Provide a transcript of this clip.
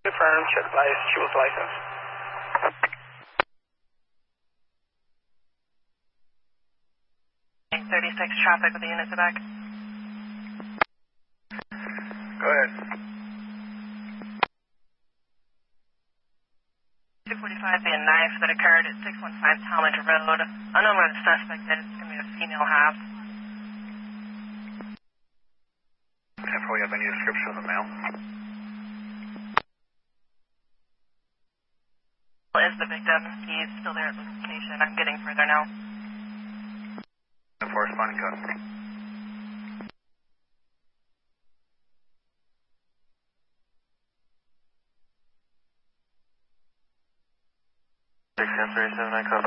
Confirmed, she was licensed. 36 traffic with the units back. Go ahead. 245 be a knife that occurred at 615 Talmadge Road. Unknown where the suspect is. It's going to be a female half. 10-4, you have any description of the male? Is the victim. He's still there at the location. I'm getting further now. 10-4, responding code. 6-10-37, I code